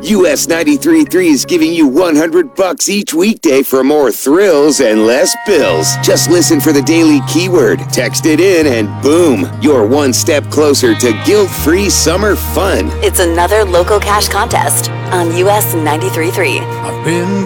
US 93.3 is giving you $100 each weekday for more thrills and less bills. Just listen for the daily keyword, text it in, and boom, you're one step closer to guilt-free summer fun. It's another local cash contest on US 93.3. I've been